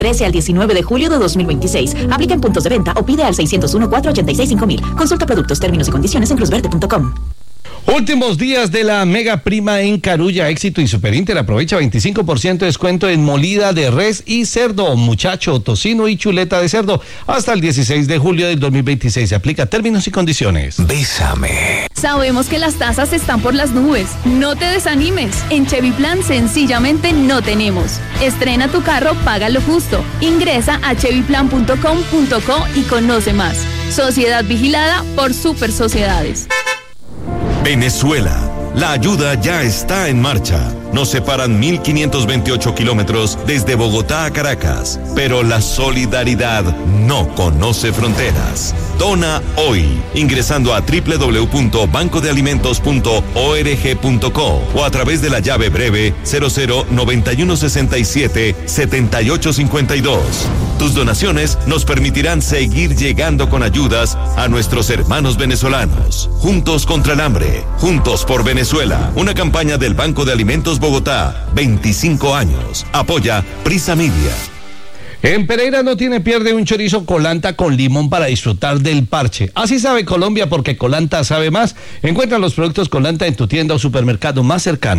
13 al 19 de julio de 2026. Aplica en puntos de venta o pide al 601-486-5000. Consulta productos, términos y condiciones en cruzverde.com. Últimos días de la mega prima en Carulla, Éxito y Superinter. Aprovecha 25% de descuento en molida de res y cerdo, muchacho, tocino y chuleta de cerdo. Hasta el 16 de julio del 2026. Se aplica términos y condiciones. Bésame. Sabemos que las tasas están por las nubes. No te desanimes. En Chevy Plan sencillamente no tenemos. Estrena tu carro, paga lo justo. Ingresa a chevyplan.com.co y conoce más. Sociedad vigilada por Super Sociedades. Venezuela. La ayuda ya está en marcha. Nos separan 1.528 kilómetros desde Bogotá a Caracas, pero la solidaridad no conoce fronteras. Dona hoy, ingresando a www.bancodealimentos.org.co o a través de la llave breve 0091677852. Tus donaciones nos permitirán seguir llegando con ayudas a nuestros hermanos venezolanos. Juntos contra el hambre, juntos por Venezuela. Una campaña del Banco de Alimentos Bogotá, 25 años. Apoya Prisa Media. En Pereira no tiene pierde un chorizo Colanta con limón para disfrutar del parche. Así sabe Colombia porque Colanta sabe más. Encuentra los productos Colanta en tu tienda o supermercado más cercano.